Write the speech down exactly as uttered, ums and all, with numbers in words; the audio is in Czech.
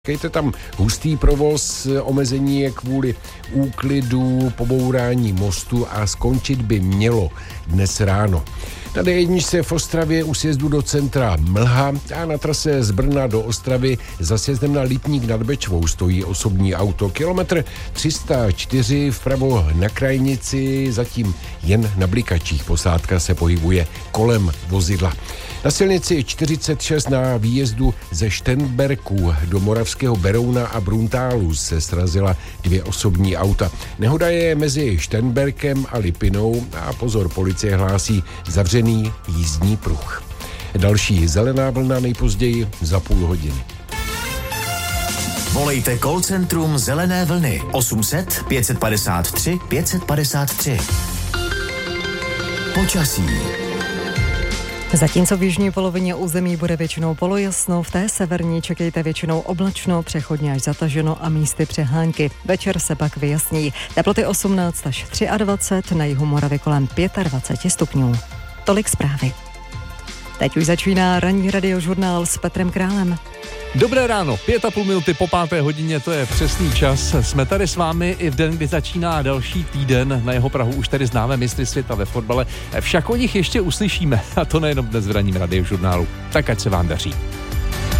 Kejte tam hustý provoz, omezení je kvůli úklidu, pobourání mostu a skončit by mělo dnes ráno. Na dé jedna v Ostravě u sjezdu do centra mlha a na trase z Brna do Ostravy za sjezdem na Lipník nad Bečvou stojí osobní auto. Kilometr tři sta čtyři vpravo na krajnici, zatím jen na blikačích. Posádka se pohybuje kolem vozidla. Na silnici čtyřicet šest na výjezdu ze Šternberku do Moravského Berouna a Bruntálu se srazila dvě osobní auta. Nehoda je mezi Šternberkem a Lipinou a pozor, policie hlásí zavřený jízdní pruh. Další zelená vlna nejpozději za půl hodiny. Volejte call centrum Zelené vlny osm set pět padesát tři pět padesát tři. Počasí. Zatímco v jižní polovině území bude většinou polojasno, v té severní čekejte většinou oblačno, přechodně až zataženo a místy přehánky. Večer se pak vyjasní. Teploty osmnáct až dvacet tři, na jihu Moravy kolem dvacet pět stupňů. Tolik zprávy. Teď už začíná ranní radiožurnál s Petrem Králem. Dobré ráno, pět a půl minuty po páté hodině, to je přesný čas. Jsme tady s vámi i v den, kdy začíná další týden. Na jeho prahu už tady známe mistry světa ve fotbale. Však o nich ještě uslyšíme, a to nejenom dnes v ranním radiožurnálu. Tak ať se vám daří.